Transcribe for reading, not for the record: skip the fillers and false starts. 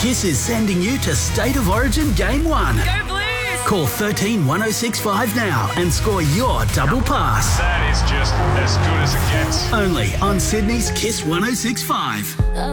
Kiss is sending you to State of Origin Game 1. Go Blues! Call 13 1065 now and score your double pass. That is just as good as it gets. Only on Sydney's Kiss 1065.